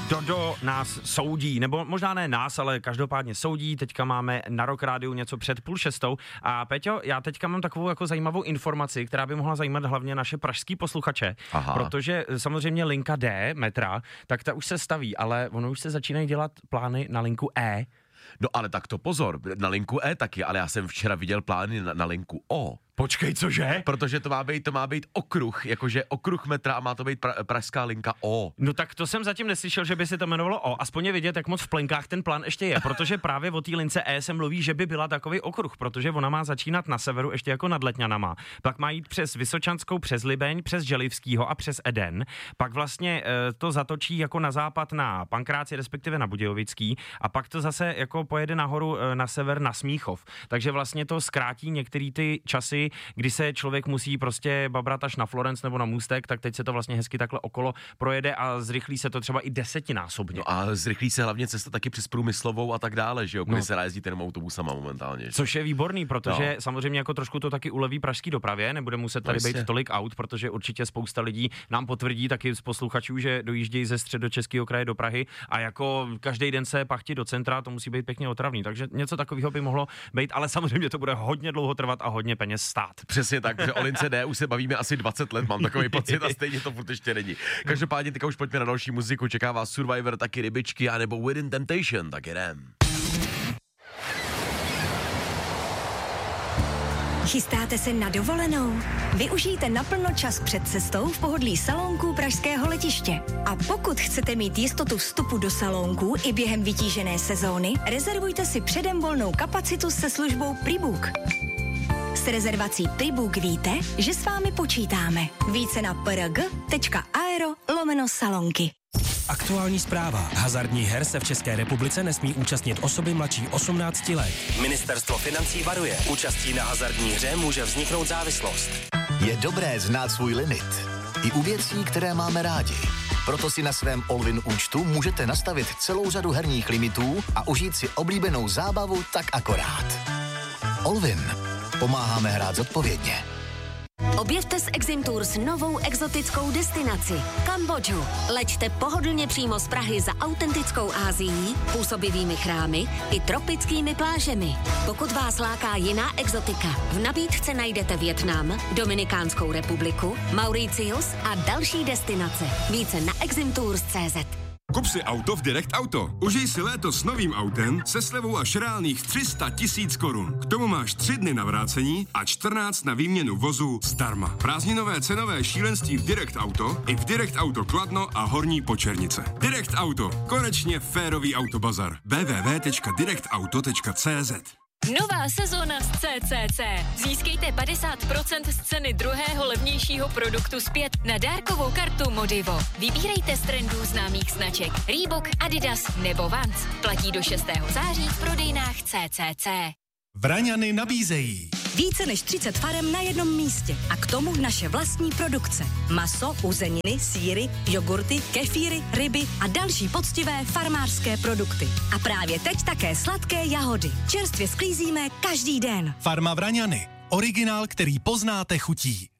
Dodo nás soudí, nebo možná ne nás, ale každopádně soudí. Teďka máme na Rock Rádiu něco před 5:30. A Peťo, já teďka mám takovou jako zajímavou informaci, která by mohla zajímat hlavně naše pražský posluchače. Aha. Protože samozřejmě linka D metra, tak ta už se staví, ale ono už se začínají dělat plány na linku E. No ale tak to pozor, na linku E taky, ale já jsem včera viděl plány na linku O. Počkej, cože? Protože to má být okruh, jakože okruh metra a má to být pražská linka O. No tak to jsem zatím neslyšel, že by se to jmenovalo O. Aspoň je vidět, jak moc v plenkách ten plán ještě je, protože právě o té lince E se mluví, že by byla takový okruh, protože ona má začínat na severu ještě jako nad Letňanama. Pak má jít přes Vysočanskou, přes Libeň, přes Želivskýho a přes Eden. Pak vlastně to zatočí jako na západ na Pankráci, respektive na Budějovický, a pak to zase jako pojede nahoru na sever na Smíchov. Takže vlastně to zkrátí některé ty časy, kdy se člověk musí prostě babrat až na Florence nebo na Můstek, tak teď se to vlastně hezky takhle okolo projede a zrychlí se to třeba i 10násobně. No a zrychlí se hlavně cesta taky přes Průmyslovou a tak dále, že jo, kde se jezdí ten autobusama momentálně. Že? Což je výborný, protože samozřejmě jako trošku to taky uleví pražský dopravě, nebude muset tady být tolik aut, protože určitě spousta lidí nám potvrdí taky z posluchačů, že dojíždějí ze středočeského kraje do Prahy a jako každý den se pachtí do centra, to musí být pěkně otravný. Takže něco takového by mohlo být, ale samozřejmě to bude hodně dlouho trvat a hodně peněz stát. Přesně tak, že o lince D už se bavíme asi 20 let, mám takový pocit a stejně to furt ještě není. Každopádně teďka už pojďme na další muziku, čeká vás Survivor, taky Rybičky, anebo Within Temptation, tak jdem. Chystáte se na dovolenou? Využijte naplno čas před cestou v pohodlí salónků pražského letiště. A pokud chcete mít jistotu vstupu do salónků i během vytížené sezóny, rezervujte si předem volnou kapacitu se službou Prebook. S rezervací Prebook víte, že s vámi počítáme. Více na prg.aero/salonky. Aktuální zpráva. Hazardních her se v České republice nesmí účastnit osoby mladší 18 let. Ministerstvo financí varuje. Účastí na hazardní hře může vzniknout závislost. Je dobré znát svůj limit. I u věcí, které máme rádi. Proto si na svém Allwyn účtu můžete nastavit celou řadu herních limitů a užít si oblíbenou zábavu tak akorát. Allwyn. Pomáháme hrát zodpovědně. Objevte s Exim Tours novou exotickou destinaci Kambodžu. Leďte pohodlně přímo z Prahy za autentickou Asií, působivými chrámy i tropickými plážemi. Pokud vás láká jiná exotika, v nabídce najdete Vietnam, Dominikánskou republiku, Mauritius a další destinace. Více na eximtours.cz. Kup si auto v Direct Auto. Užij si léto s novým autem se slevou až reálných 300 000 korun. K tomu máš 3 dny na vrácení a 14 na výměnu vozu zdarma. Prázdninové cenové šílenství v Direct Auto i v Direct Auto Kladno a Horní Počernice. Direct Auto. Konečně férový autobazar. www.directauto.cz. Nová sezóna z CCC. Získejte 50% z ceny druhého levnějšího produktu zpět na dárkovou kartu Modivo. Vybírejte z trendů známých značek Reebok, Adidas nebo Vans. Platí do 6. září v prodejnách CCC. Vraňany nabízejí Více než 30 farem na jednom místě a k tomu naše vlastní produkce. Maso, uzeniny, sýry, jogurty, kefíry, ryby a další poctivé farmářské produkty. A právě teď také sladké jahody. Čerstvě sklízíme každý den. Farma Vraňany. Originál, který poznáte chutí.